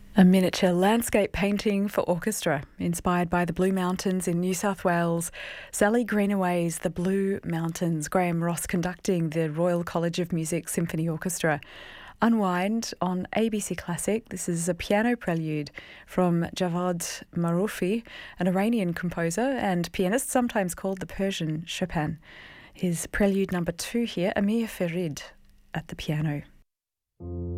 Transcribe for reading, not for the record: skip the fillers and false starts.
A miniature landscape painting for orchestra, inspired by the Blue Mountains in New South Wales. Sally Greenaway's The Blue Mountains. Graham Ross conducting the Royal College of Music Symphony Orchestra. Unwind on ABC Classic. This is a piano prelude from Javad Maroufi, an Iranian composer and pianist, sometimes called the Persian Chopin. His prelude number 2 here, Amir Farid at the piano.